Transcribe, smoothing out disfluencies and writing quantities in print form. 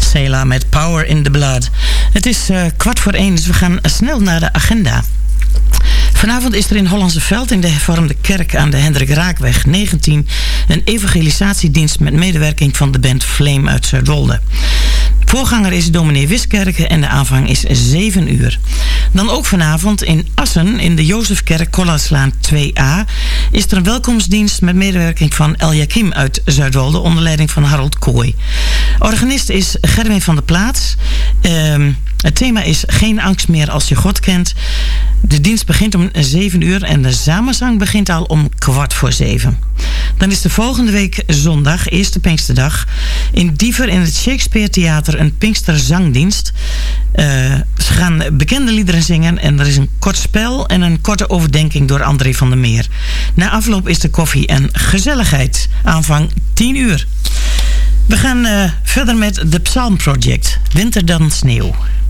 Sela met Power in the Blood. Het is 1:15, dus we gaan snel naar de agenda. Vanavond is er in Hollandse Veld in de hervormde kerk aan de Hendrik Raakweg 19 een evangelisatiedienst met medewerking van de band Flame uit Zuidwolde. Voorganger is dominee Wiskerke en de aanvang is 7 uur. Dan ook vanavond in Assen in de Jozefkerk Kollerslaan 2A is er een welkomstdienst met medewerking van El Jakim uit Zuidwolde onder leiding van Harold Kooi. Organist is Gerwin van der Plaats. Het thema is Geen angst meer als je God kent. De dienst begint om 7 uur en de samenzang begint al om 6:15. Dan is de volgende week zondag, eerste Pinksterdag, in Diever in het Shakespeare Theater een Pinksterzangdienst. Ze gaan bekende liederen zingen en er is een kort spel en een korte overdenking door André van der Meer. Na afloop is er koffie en gezelligheid. Aanvang 10 uur. We gaan verder met The Psalm Project, Winter dan sneeuw.